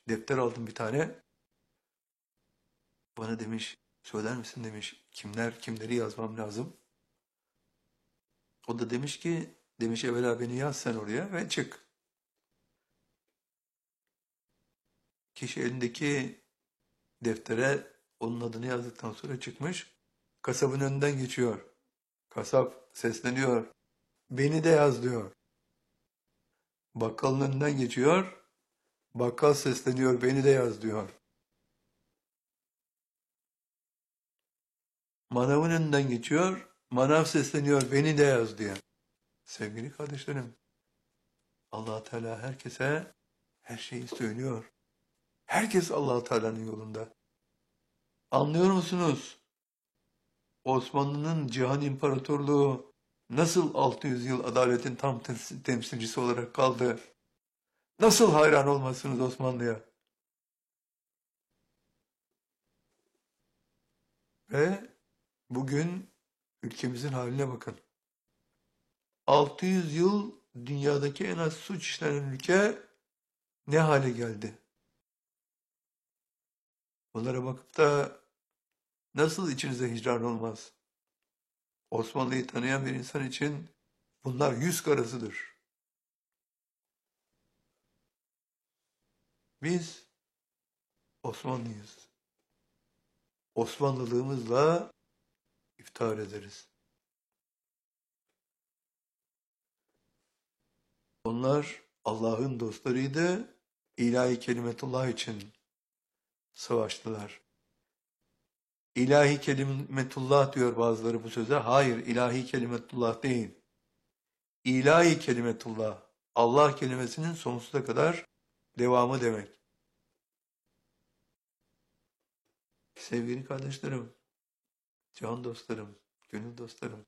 Defter aldım bir tane. Bana demiş, söyler misin demiş, kimleri yazmam lazım. O da demiş ki, demiş evvela beni yaz sen oraya ve çık. Kişi elindeki deftere onun adını yazdıktan sonra çıkmış. Kasabın önünden geçiyor. Kasap sesleniyor. Beni de yaz diyor. Bakkalın önünden geçiyor. Bakkal sesleniyor. Beni de yaz diyor. Manavın önünden geçiyor. Manav sesleniyor. Beni de yaz diyor. Sevgili kardeşlerim, Allah Teala herkese her şeyi söylüyor. Herkes Allah Teala'nın yolunda. Anlıyor musunuz? Osmanlı'nın Cihan İmparatorluğu nasıl 600 yıl adaletin tam temsilcisi olarak kaldı? Nasıl hayran olmazsınız Osmanlı'ya? Ve bugün ülkemizin haline bakın. 600 yıl dünyadaki en az suç işlenen ülke ne hale geldi? Bunlara bakıp da nasıl içinize hicran olmaz? Osmanlı'yı tanıyan bir insan için bunlar yüz karasıdır. Biz Osmanlıyız. Osmanlılığımızla iftihar ederiz. Onlar Allah'ın dostlarıydı, ilahi kelimetullah için savaştılar. İlahi kelimetullah diyor bazıları bu söze. Hayır, ilahi kelimetullah değil. İlahi kelimetullah, Allah kelimesinin sonsuza kadar devamı demek. Sevgili kardeşlerim, can dostlarım, gönül dostlarım,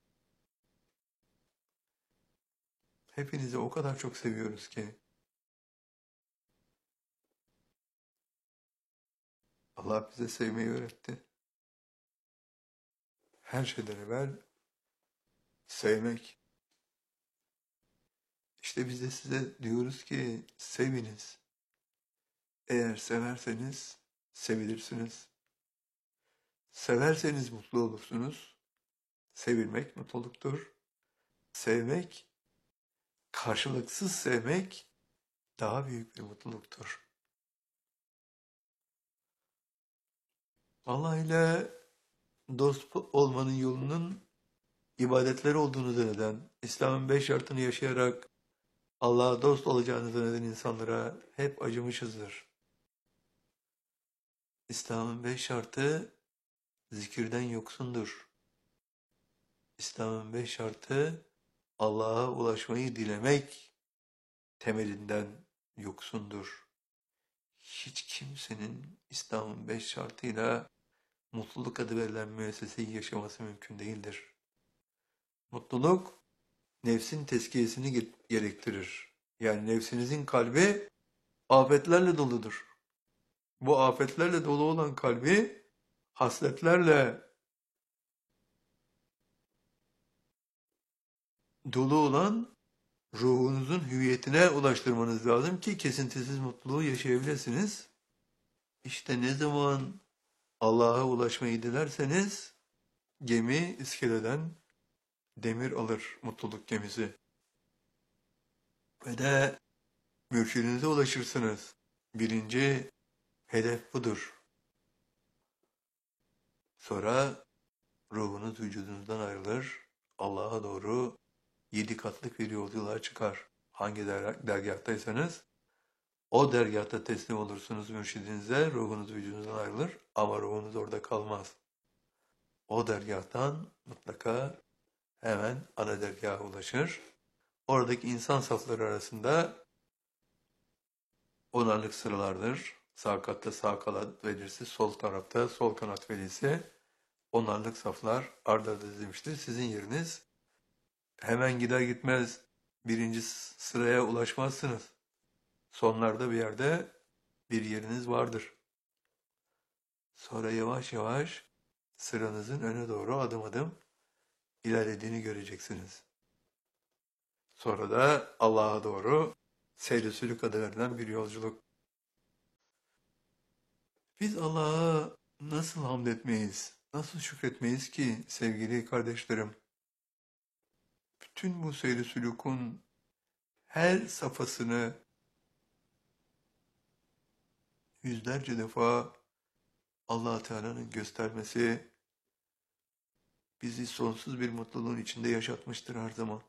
hepinizi o kadar çok seviyoruz ki Allah bize sevmeyi öğretti. Her şeyden evvel sevmek. İşte biz de size diyoruz ki seviniz. Eğer severseniz sevilirsiniz. Severseniz mutlu olursunuz. Sevilmek mutluluktur. Sevmek, karşılıksız sevmek daha büyük bir mutluluktur. Allah ile dost olmanın yolunun ibadetler olduğunu zanneden, İslam'ın 5 şartını yaşayarak Allah'a dost olacağını zanneden insanlara hep acımışızdır. İslam'ın 5 şartı zikirden yoksundur. İslam'ın 5 şartı Allah'a ulaşmayı dilemek temelinden yoksundur. Hiç kimsenin İslam'ın 5 şartıyla mutluluk adı verilen müesseseyi yaşaması mümkün değildir. Mutluluk nefsin tezkiyesini gerektirir. Yani nefsinizin kalbi afetlerle doludur. Bu afetlerle dolu olan kalbi hasletlerle dolu olan ruhunuzun hüviyetine ulaştırmanız lazım ki kesintisiz mutluluğu yaşayabilirsiniz. İşte ne zaman Allah'a ulaşmayı dilerseniz gemi iskeleden demir alır, mutluluk gemisi. Ve de mürşidinize ulaşırsınız. Birinci hedef budur. Sonra ruhunuz vücudunuzdan ayrılır, Allah'a doğru 7 katlık bir yolculuğa çıkar. Hangi dergahtaysanız o dergahta teslim olursunuz mürşidinize, ruhunuz vücudunuzdan ayrılır ama ruhunuz orada kalmaz. O dergahtan mutlaka hemen ana dergaha ulaşır. Oradaki insan safları arasında onarlık sıralardır. Sağ katta sağ kanat velisi, sol tarafta sol kanat velisi. Onarlık saflar arda arda dizilmiştir. Sizin yeriniz hemen gider gitmez birinci sıraya ulaşmazsınız. Sonlarda bir yerde bir yeriniz vardır. Sonra yavaş yavaş sıranızın öne doğru adım adım ilerlediğini göreceksiniz. Sonra da Allah'a doğru seyr-i sülük adı verilen bir yolculuk. Biz Allah'a nasıl hamd etmeyiz, nasıl şükretmeyiz ki sevgili kardeşlerim? Bütün bu seyri sülûkun her safhasını yüzlerce defa Allah Teala'nın göstermesi bizi sonsuz bir mutluluğun içinde yaşatmıştır her zaman.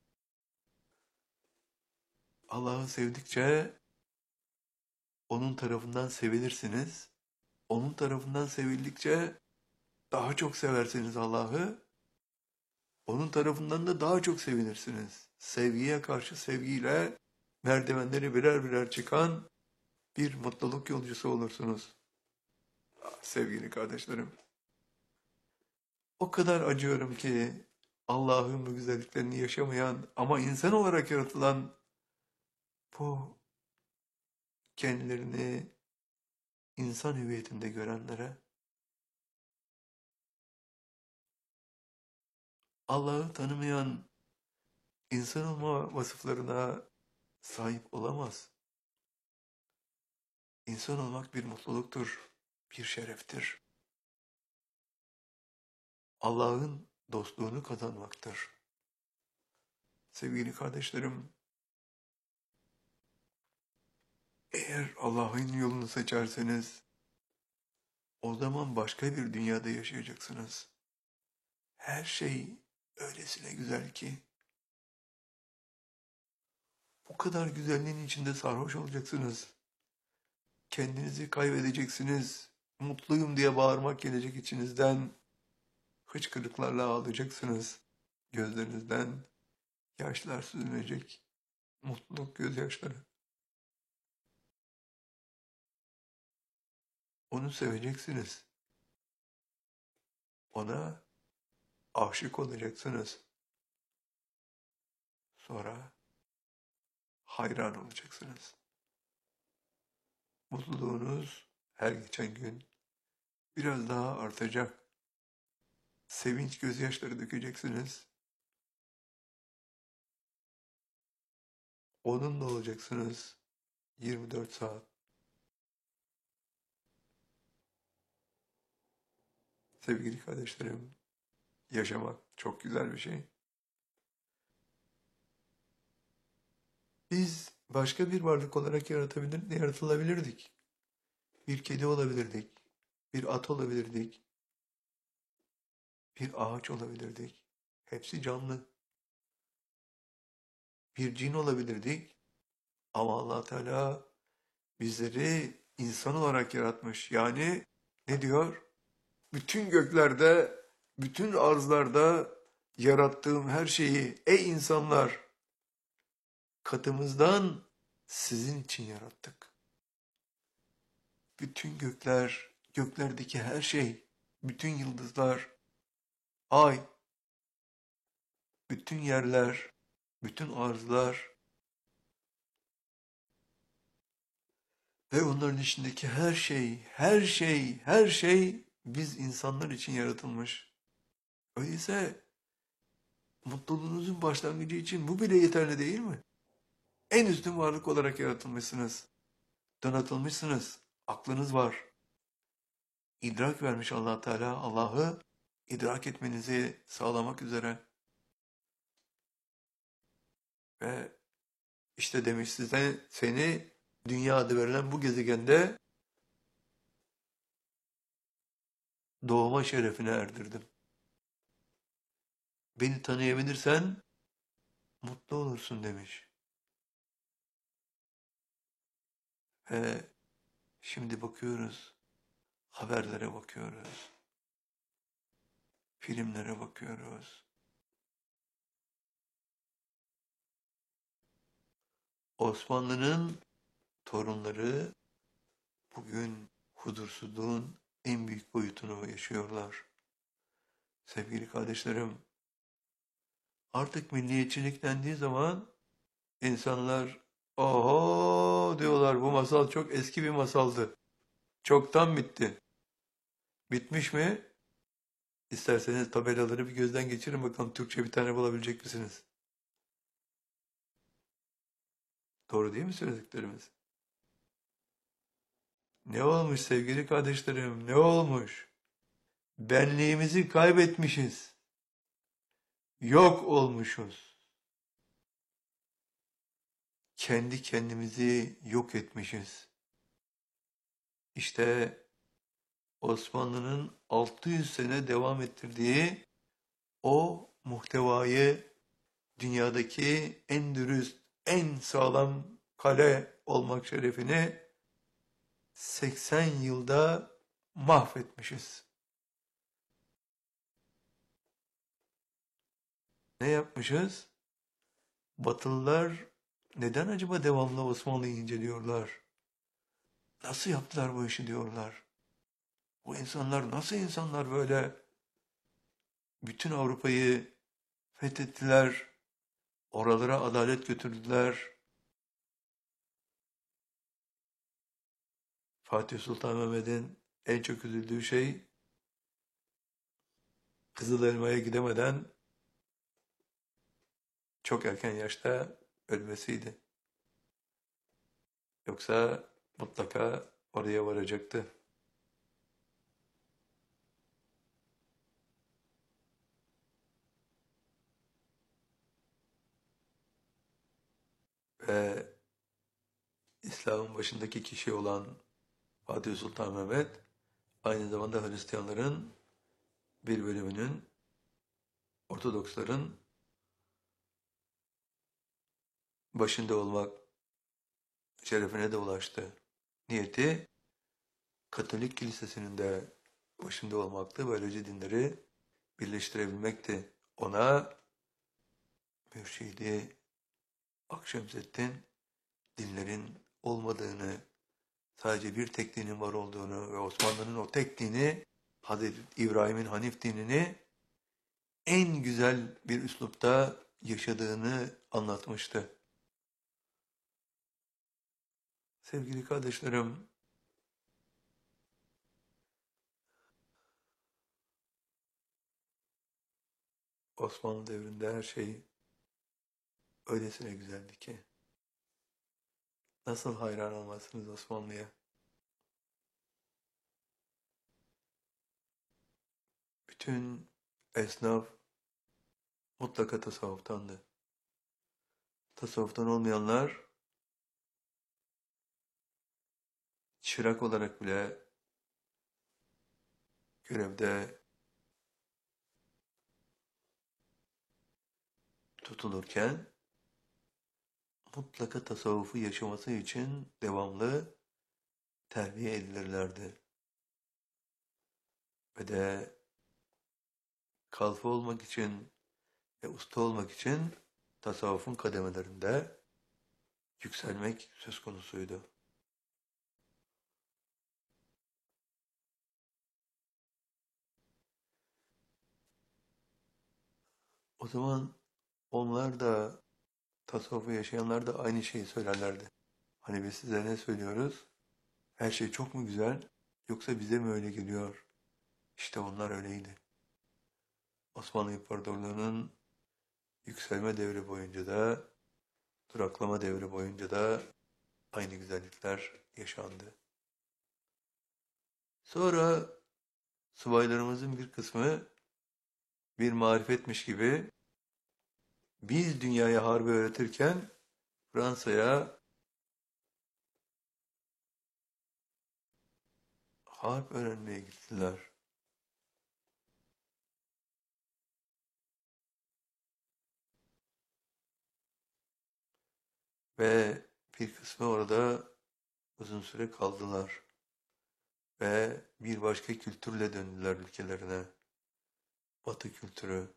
Allah'ı sevdikçe onun tarafından sevilirsiniz. Onun tarafından sevildikçe daha çok seversiniz Allah'ı. Onun tarafından da daha çok sevinirsiniz. Sevgiye karşı sevgiyle merdivenleri birer birer çıkan bir mutluluk yolcusu olursunuz. Sevgili kardeşlerim, o kadar acıyorum ki Allah'ın bu güzelliklerini yaşamayan ama insan olarak yaratılan bu kendilerini insan hüviyetinde görenlere Allah'ı tanımayan insan olma vasıflarına sahip olamaz. İnsan olmak bir mutluluktur, bir şereftir. Allah'ın dostluğunu kazanmaktır. Sevgili kardeşlerim, eğer Allah'ın yolunu seçerseniz, o zaman başka bir dünyada yaşayacaksınız. Her şey öylesine güzel ki, bu kadar güzelliğin içinde sarhoş olacaksınız. Kendinizi kaybedeceksiniz. Mutluyum diye bağırmak gelecek içinizden. Hıçkırıklarla ağlayacaksınız. Gözlerinizden yaşlar süzülecek. Mutluluk gözyaşları. Onu seveceksiniz. Ona aşık olacaksınız. Sonra hayran olacaksınız. Mutluluğunuz her geçen gün biraz daha artacak. Sevinç gözyaşları dökeceksiniz. Onunla olacaksınız 24 saat. Sevgili kardeşlerim, yaşamak çok güzel bir şey. Biz başka bir varlık olarak yaratılabilirdik. Bir kedi olabilirdik, bir at olabilirdik, bir ağaç olabilirdik. Hepsi canlı. Bir cin olabilirdik ama Allah Teala bizleri insan olarak yaratmış. Yani ne diyor? Bütün göklerde, bütün arzlarda yarattığım her şeyi, ey insanlar, katımızdan sizin için yarattık. Bütün gökler, göklerdeki her şey, bütün yıldızlar, ay, bütün yerler, bütün arzlar ve onların içindeki her şey, her şey, her şey biz insanlar için yaratılmış. Öyleyse mutluluğunuzun başlangıcı için bu bile yeterli değil mi? En üstün varlık olarak yaratılmışsınız. Donatılmışsınız. Aklınız var. İdrak vermiş Allah Teala Allah'ı idrak etmenizi sağlamak üzere. Ve işte demiş size seni dünya adı verilen bu gezegende doğma şerefine erdirdim. Beni tanıyabilirsen mutlu olursun demiş. Ve şimdi bakıyoruz, haberlere bakıyoruz, filmlere bakıyoruz. Osmanlı'nın torunları bugün huzursuzluğun en büyük boyutunu yaşıyorlar. Sevgili kardeşlerim, artık milliyetçilik dendiği zaman insanlar oho diyorlar bu masal çok eski bir masaldı. Çoktan bitti. Bitmiş mi? İsterseniz tabelaları bir gözden geçirin bakalım Türkçe bir tane bulabilecek misiniz? Doğru değil mi söylediklerimiz? Ne olmuş sevgili kardeşlerim? Ne olmuş? Benliğimizi kaybetmişiz. Yok olmuşuz. Kendi kendimizi yok etmişiz. İşte Osmanlı'nın 600 sene devam ettirdiği o muhtevayı dünyadaki en dürüst, en sağlam kale olmak şerefini 80 yılda mahvetmişiz. Ne yapmışız? Batılılar neden acaba devamlı Osmanlı'yı inceliyorlar? Nasıl yaptılar bu işi diyorlar. Bu insanlar nasıl insanlar böyle? Bütün Avrupa'yı fethettiler, oralara adalet götürdüler. Fatih Sultan Mehmet'in en çok üzüldüğü şey Kızılelma'ya gidemeden çok erken yaşta ölmesiydi. Yoksa mutlaka oraya varacaktı. Ve İslam'ın başındaki kişi olan Fatih Sultan Mehmet aynı zamanda Hristiyanların bir bölümünün, Ortodoksların başında olmak şerefine de ulaştı. Niyeti Katolik Kilisesi'nin de başında olmaktı. Böylece dinleri birleştirebilmekti. Ona Mürşidi Akşemseddin dinlerin olmadığını, sadece bir tek dinin var olduğunu ve Osmanlı'nın o tek dini, Hazreti İbrahim'in Hanif dinini en güzel bir üslupta yaşadığını anlatmıştı. Sevgili kardeşlerim, Osmanlı devrinde her şey öylesine güzeldi ki. Nasıl hayran olmazsınız Osmanlı'ya? Bütün esnaf mutlaka tasavvuftandı. Tasavvuftan olmayanlar çırak olarak bile görevde tutulurken mutlaka tasavvufu yaşaması için devamlı terbiye edilirlerdi. Ve de kalfa olmak için ve usta olmak için tasavvufun kademelerinde yükselmek söz konusuydu. O zaman onlar da tasavvufu yaşayanlar da aynı şeyi söylerlerdi. Hani biz size ne söylüyoruz? Her şey çok mu güzel yoksa bize mi öyle geliyor? İşte onlar öyleydi. Osmanlı İmparatorluğu'nun yükselme devri boyunca da, duraklama devri boyunca da aynı güzellikler yaşandı. Sonra subaylarımızın bir kısmı bir marifetmiş gibi biz dünyaya harbi öğretirken Fransa'ya harp öğrenmeye gittiler. Ve bir kısmı orada uzun süre kaldılar. Ve bir başka kültürle döndüler ülkelerine. Batı kültürü.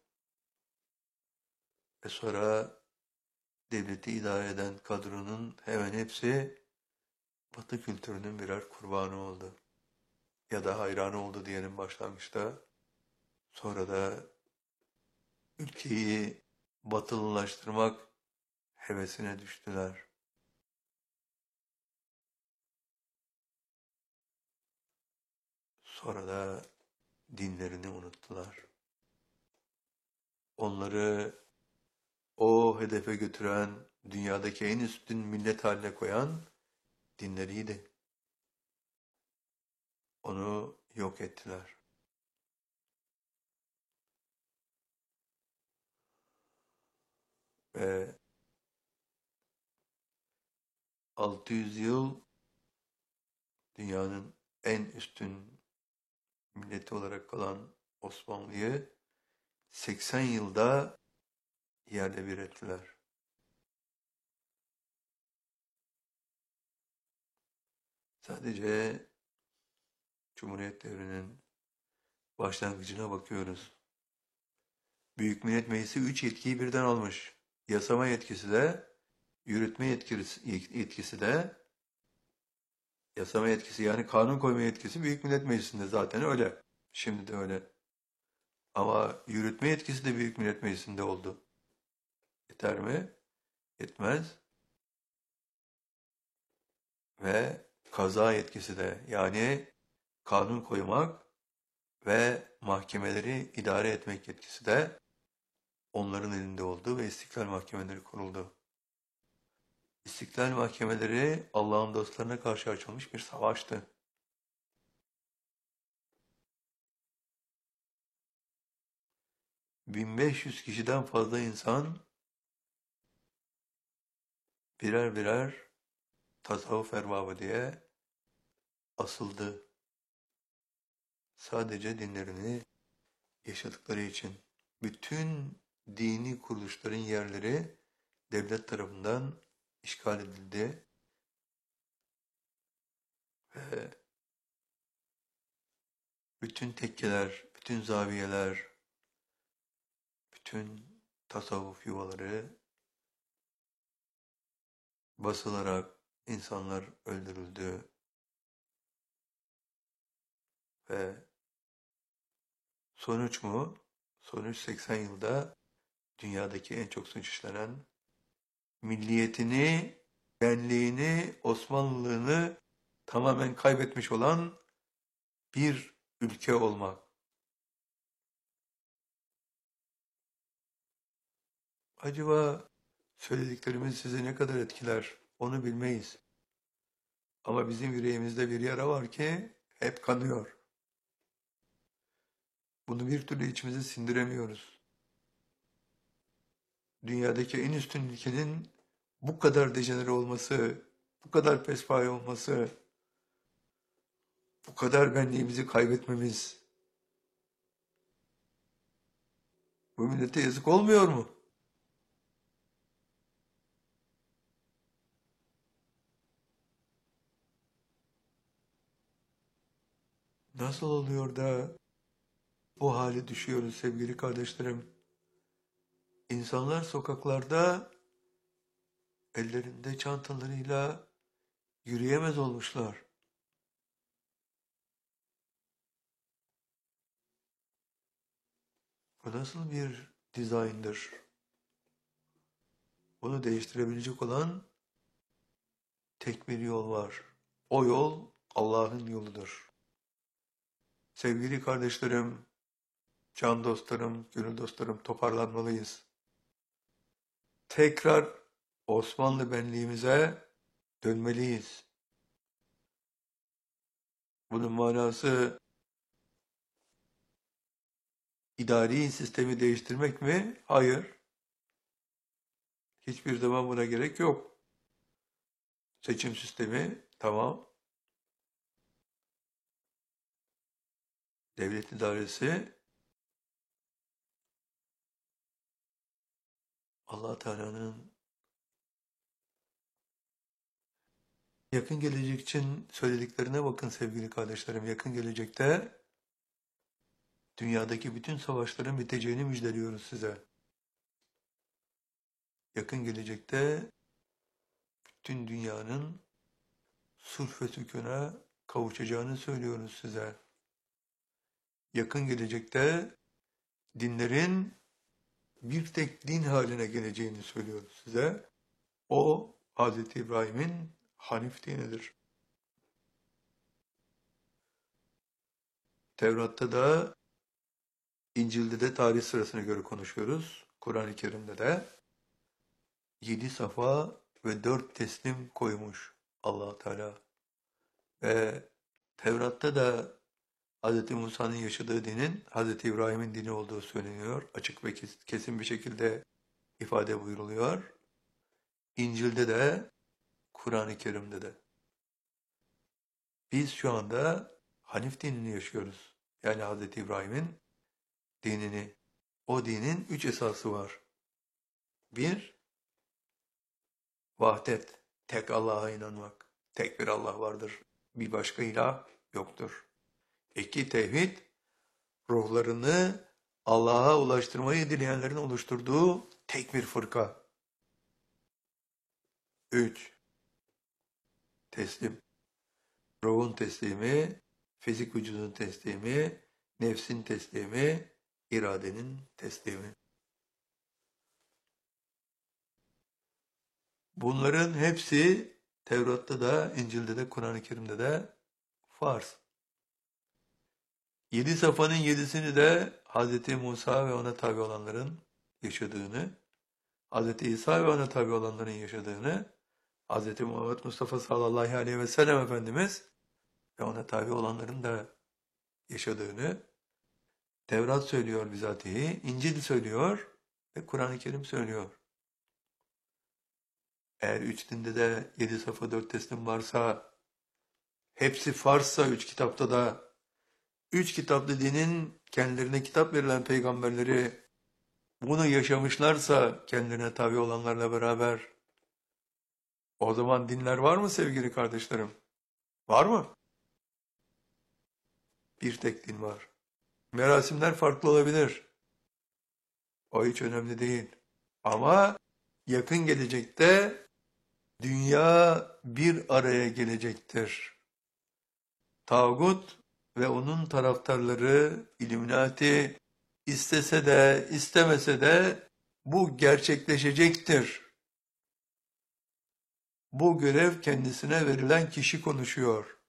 Ve sonra devleti idare eden kadronun hemen hepsi Batı kültürünün birer kurbanı oldu. Ya da hayranı oldu diyelim başlangıçta. Sonra da ülkeyi batılılaştırmak hevesine düştüler. Sonra da dinlerini unuttular. Onları o hedefe götüren, dünyadaki en üstün millet haline koyan dinleriydi. onu yok ettiler. Ve 600 yıl dünyanın en üstün milleti olarak kalan Osmanlı'yı 80 yılda yerle bir ettiler. Sadece Cumhuriyet devrinin başlangıcına bakıyoruz. Büyük Millet Meclisi 3 yetkiyi birden almış. Yasama yetkisi de, yürütme yetkisi de, yasama yetkisi yani kanun koyma yetkisi Büyük Millet Meclisi'nde zaten öyle. Şimdi de öyle. Ama yürütme yetkisi de Büyük Millet Meclisi'nde oldu. Yeter mi? Yetmez. Ve kaza yetkisi de yani kanun koymak ve mahkemeleri idare etmek yetkisi de onların elinde oldu ve İstiklal Mahkemeleri kuruldu. İstiklal Mahkemeleri Allah'ın dostlarına karşı açılmış bir savaştı. ...1500 kişiden fazla insan birer birer tasavvuf erbabı diye asıldı. Sadece dinlerini yaşadıkları için. Bütün dini kuruluşların yerleri devlet tarafından işgal edildi ve bütün tekkeler, bütün zaviyeler, bütün tasavvuf yuvaları basılarak insanlar öldürüldü ve sonuç mu? Sonuç 80 yılda dünyadaki en çok suç işlenen, milliyetini, benliğini, Osmanlılığını tamamen kaybetmiş olan bir ülke olmak. Acaba söylediklerimiz sizi ne kadar etkiler? Onu bilmeyiz. Ama bizim yüreğimizde bir yara var ki hep kanıyor. Bunu bir türlü içimize sindiremiyoruz. Dünyadaki en üstün ülkenin bu kadar dejenere olması, bu kadar pespaye olması, bu kadar benliğimizi kaybetmemiz, bu millete yazık olmuyor mu? Nasıl oluyor da bu hale düşüyoruz sevgili kardeşlerim? İnsanlar sokaklarda ellerinde çantalarıyla yürüyemez olmuşlar. Bu nasıl bir dizayndır? Bunu değiştirebilecek olan tek bir yol var. O yol Allah'ın yoludur. Sevgili kardeşlerim, can dostlarım, gönül dostlarım toparlanmalıyız. Tekrar Osmanlı benliğimize dönmeliyiz. Bunun manası idari sistemi değiştirmek mi? Hayır. Hiçbir zaman buna gerek yok. Seçim sistemi tamam. Devlet idaresi Allah Teala'nın yakın gelecek için söylediklerine bakın sevgili kardeşlerim. Yakın gelecekte dünyadaki bütün savaşların biteceğini müjdeliyoruz size. Yakın gelecekte bütün dünyanın sulh ve sükûna kavuşacağını söylüyoruz size. Yakın gelecekte dinlerin bir tek din haline geleceğini söylüyoruz size. O Hz. İbrahim'in Hanif dinidir. Tevrat'ta da İncil'de de tarih sırasına göre konuşuyoruz. Kur'an-ı Kerim'de de 7 safa ve 4 teslim koymuş Allah Teala. Ve Tevrat'ta da Hz. Musa'nın yaşadığı dinin Hz. İbrahim'in dini olduğu söyleniyor. Açık ve kesin bir şekilde ifade buyuruluyor. İncil'de de, Kur'an-ı Kerim'de de. Biz şu anda Hanif dinini yaşıyoruz. Yani Hz. İbrahim'in dinini. O dinin 3 esası var. 1, vahdet. Tek Allah'a inanmak. Tek bir Allah vardır. Bir başka ilah yoktur. 2, tevhid. Ruhlarını Allah'a ulaştırmayı dileyenlerin oluşturduğu tek bir fırka. 3, teslim. Ruhun teslimi, fizik vücudun teslimi, nefsin teslimi, iradenin teslimi. Bunların hepsi Tevrat'ta da, İncil'de de, Kur'an-ı Kerim'de de farz. 7 safhanın 7'sini de Hz. Musa ve ona tabi olanların yaşadığını, Hz. İsa ve ona tabi olanların yaşadığını, Hz. Muhammed Mustafa sallallahu aleyhi ve sellem Efendimiz ve ona tabi olanların da yaşadığını Tevrat söylüyor bizatihi, İncil söylüyor ve Kur'an-ı Kerim söylüyor. Eğer 3 dinde de 7 safa 4 teslim varsa, hepsi farsa 3 kitapta da, 3 kitaplı dinin kendilerine kitap verilen peygamberleri bunu yaşamışlarsa kendilerine tabi olanlarla beraber, o zaman dinler var mı sevgili kardeşlerim? Var mı? Bir tek din var. Merasimler farklı olabilir. O hiç önemli değil. Ama yakın gelecekte dünya bir araya gelecektir. Tağut ve onun taraftarları, İlluminati istese de istemese de bu gerçekleşecektir. Bu görev kendisine verilen kişi konuşuyor.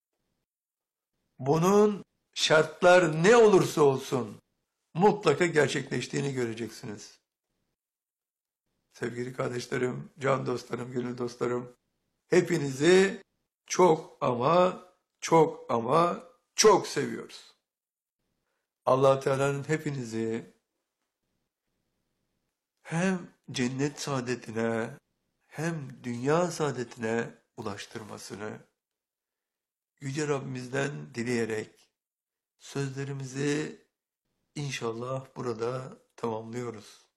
Bunun şartlar ne olursa olsun mutlaka gerçekleştiğini göreceksiniz. Sevgili kardeşlerim, can dostlarım, gönül dostlarım, hepinizi çok ama çok ama çok seviyoruz. Allah Teala'nın hepinizi hem cennet saadetine hem dünya saadetine ulaştırmasını Yüce Rabbimizden dileyerek sözlerimizi inşallah burada tamamlıyoruz.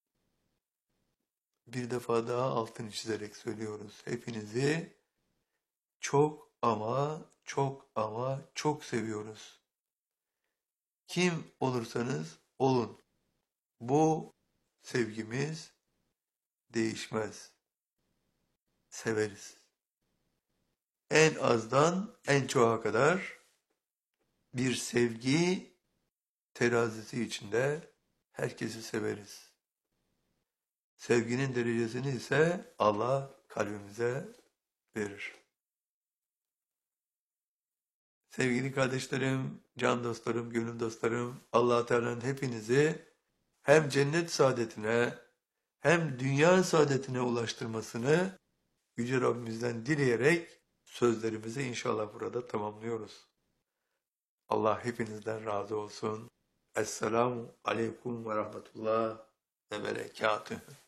Bir defa daha altını çizerek söylüyoruz. Hepinizi çok ama çok ama çok seviyoruz. Kim olursanız olun. Bu sevgimiz değişmez. Severiz. En azdan en çoğa kadar bir sevgi terazisi içinde herkesi severiz. Sevginin derecesini ise Allah kalbimize verir. Sevgili kardeşlerim, can dostlarım, gönül dostlarım, Allah Teala'nın hepinizi hem cennet saadetine hem dünya saadetine ulaştırmasını Yüce Rabbimizden dileyerek sözlerimizi inşallah burada tamamlıyoruz. Allah hepinizden razı olsun. Esselamu aleyküm ve rahmetullah ve berekatühü.